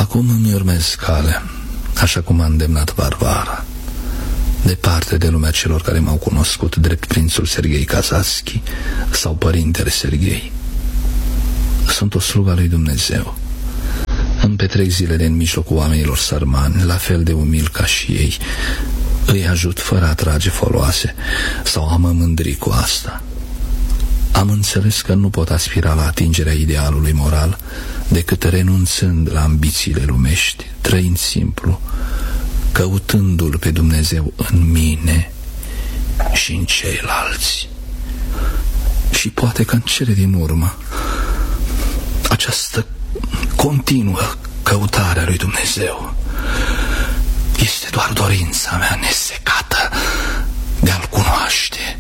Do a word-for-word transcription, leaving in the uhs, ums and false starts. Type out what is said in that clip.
Acum îmi urmez calea, așa cum a îndemnat Varvara, departe de lumea celor care m-au cunoscut drept prințul Serghei Kazatski sau părintele Serghei. Sunt o slugă a lui Dumnezeu. Îmi petrec zilele în mijlocul oamenilor sărmani, la fel de umil ca și ei. Îi ajut fără a trage foloase sau a mă mândri cu asta. Am înțeles că nu pot aspira la atingerea idealului moral decât renunțând la ambițiile lumești, trăind simplu, căutându-L pe Dumnezeu în mine și în ceilalți. Și poate că în cele din urmă această continuă căutare a lui Dumnezeu este doar dorința mea nesecată de a-L cunoaște